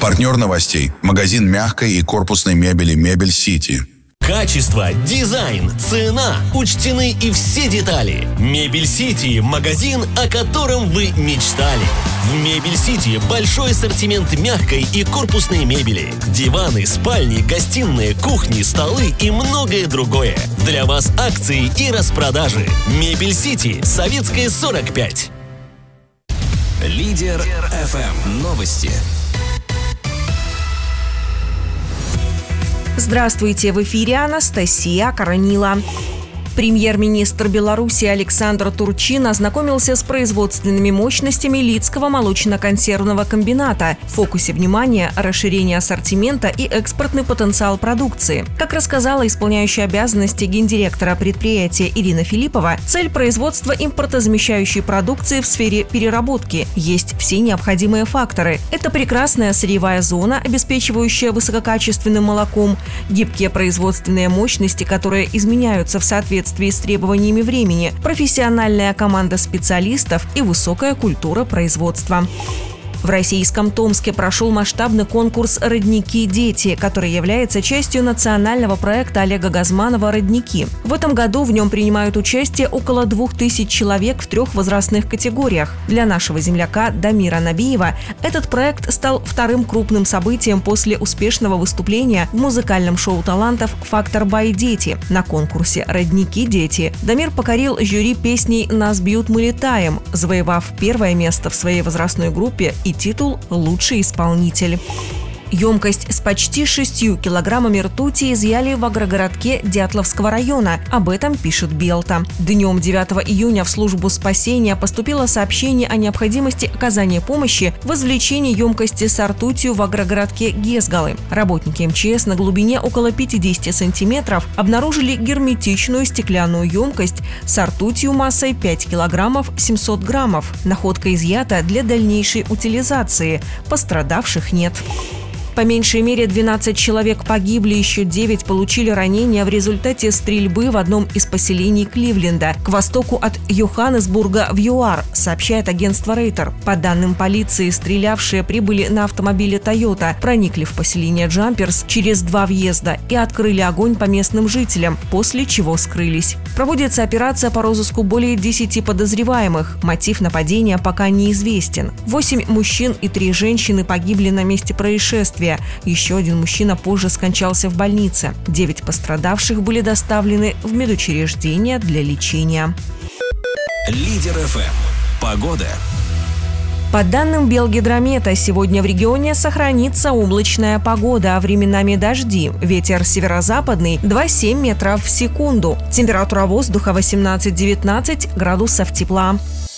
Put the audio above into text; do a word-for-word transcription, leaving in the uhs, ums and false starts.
Партнер новостей – магазин мягкой и корпусной мебели «Мебель Сити». Качество, дизайн, цена – учтены и все детали. «Мебель Сити» – магазин, о котором вы мечтали. В «Мебель Сити» большой ассортимент мягкой и корпусной мебели. Диваны, спальни, гостиные, кухни, столы и многое другое. Для вас акции и распродажи. «Мебель Сити», Советская, сорок пять. Лидер эф эм. Новости. Здравствуйте, в эфире Анастасия Коронила. Премьер-министр Беларуси Александр Турчин ознакомился с производственными мощностями Лидского молочно-консервного комбината. В фокусе внимания – расширение ассортимента и экспортный потенциал продукции. Как рассказала исполняющая обязанности гендиректора предприятия Ирина Филиппова, цель производства импортозамещающей продукции в сфере переработки. Есть все необходимые факторы. Это прекрасная сырьевая зона, обеспечивающая высококачественным молоком, гибкие производственные мощности, которые изменяются в соответствии с требованиями времени, профессиональная команда специалистов и высокая культура производства. В российском Томске прошел масштабный конкурс «Родники. Дети», который является частью национального проекта Олега Газманова «Родники». В этом году в нем принимают участие около двух тысяч человек в трех возрастных категориях. Для нашего земляка Дамира Набиева этот проект стал вторым крупным событием после успешного выступления в музыкальном шоу талантов «Фактор бай Дети». На конкурсе «Родники. Дети» Дамир покорил жюри песней «Нас бьют, мы летаем», завоевав первое место в своей возрастной группе и титул «Лучший исполнитель». Емкость с почти шестью килограммами ртути изъяли в агрогородке Дятловского района. Об этом пишет Белта. Днем девятого июня в службу спасения поступило сообщение о необходимости оказания помощи в извлечении емкости с ртутью в агрогородке Гезгалы. Работники эм че эс на глубине около пятидесяти сантиметров обнаружили герметичную стеклянную емкость с ртутью массой пять килограммов семьсот граммов. Находка изъята для дальнейшей утилизации. Пострадавших нет. По меньшей мере двенадцать человек погибли, еще девять получили ранения в результате стрельбы в одном из поселений Кливленда, к востоку от Йоханнесбурга в ЮАР, сообщает агентство Рейтер. По данным полиции, стрелявшие прибыли на автомобиле Toyota, проникли в поселение Джамперс через два въезда и открыли огонь по местным жителям, после чего скрылись. Проводится операция по розыску более десяти подозреваемых. Мотив нападения пока неизвестен. Восемь мужчин и три женщины погибли на месте происшествия. Еще один мужчина позже скончался в больнице. Девять пострадавших были доставлены в медучреждение для лечения. Лидер эф эм. Погода. По данным Белгидромета, сегодня в регионе сохранится облачная погода, а временами дожди. Ветер северо-западный два целых семь десятых метров в секунду. Температура воздуха восемнадцать-девятнадцать градусов тепла.